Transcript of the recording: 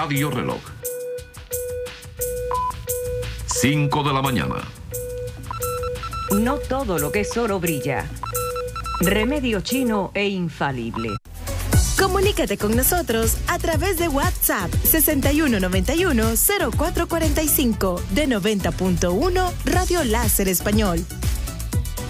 Radio Reloj. 5 de la mañana. No todo lo que es oro brilla. Remedio chino e infalible. Comunícate con nosotros a través de WhatsApp 6191-0445 de 90.1 Radio Láser Español.